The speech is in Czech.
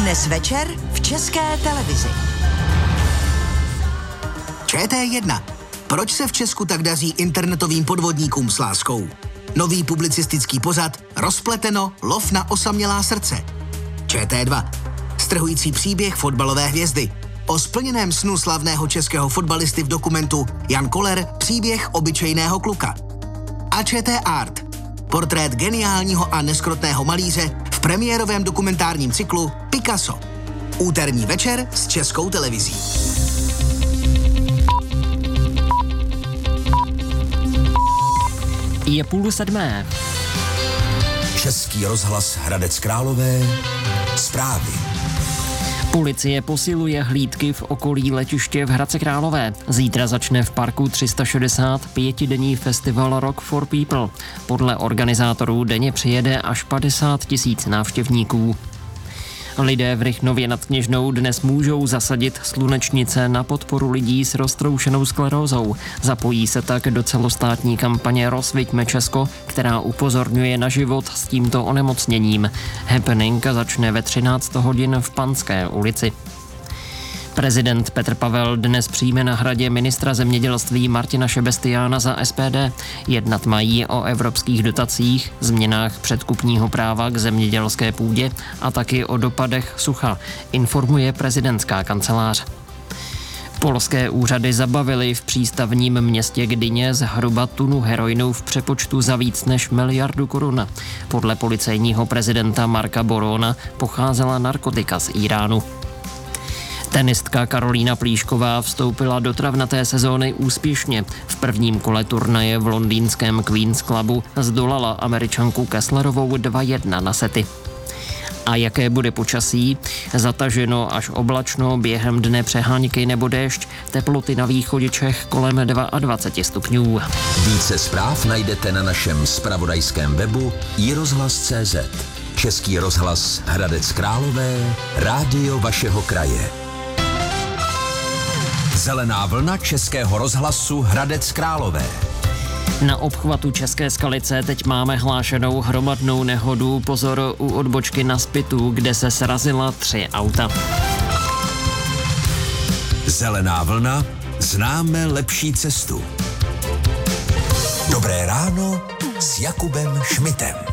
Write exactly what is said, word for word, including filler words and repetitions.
Dnes večer v České televizi. Č T jedna. Proč se v Česku tak daří internetovým podvodníkům s láskou? Nový publicistický pořad Rozpleteno, lov na osamělá srdce. Č T dva. Strhující příběh fotbalové hvězdy. O splněném snu slavného českého fotbalisty v dokumentu Jan Koller, příběh obyčejného kluka. A Č T Art. Portrét geniálního a neskrotného malíře v premiérovém dokumentárním cyklu Picasso. Úterní večer s Českou televizí. Je půl sedmé. Český rozhlas Hradec Králové. Zprávy. Policie posiluje hlídky v okolí letiště v Hradci Králové. Zítra začne v parku tři sta šedesát pětidenní festival Rock for People. Podle organizátorů denně přijede až padesát tisíc návštěvníků. Lidé v Rychnově nad Kněžnou dnes můžou zasadit slunečnice na podporu lidí s roztroušenou sklerózou. Zapojí se tak do celostátní kampaně Rozsviťme Česko, která upozorňuje na život s tímto onemocněním. Happening začne ve třináct hodin v Panské ulici. Prezident Petr Pavel dnes přijme na Hradě ministra zemědělství Martina Šebestiána za S P D. Jednat mají o evropských dotacích, změnách předkupního práva k zemědělské půdě a taky o dopadech sucha, informuje prezidentská kancelář. Polské úřady zabavily v přístavním městě Gdyně zhruba tunu heroinu v přepočtu za víc než miliardu korun. Podle policejního prezidenta Marka Borona pocházela narkotika z Íránu. Tenistka Karolína Plíšková vstoupila do travnaté sezóny úspěšně. V prvním kole turnaje v londýnském Queen's Clubu zdolala Američanku Kesslerovou dva jedna na sety. A jaké bude počasí? Zataženo až oblačno, během dne přehánky nebo déšť, teploty na východě Čech kolem dvacet dva stupňů. Více zpráv najdete na našem zpravodajském webu i rozhlas tečka cé zet. Český rozhlas Hradec Králové, rádio vašeho kraje. Zelená vlna Českého rozhlasu Hradec Králové. Na obchvatu České Skalice teď máme hlášenou hromadnou nehodu. Pozor u odbočky na Spitu, kde se srazila tři auta. Zelená vlna, známe lepší cestu. Dobré ráno s Jakubem Šmitem.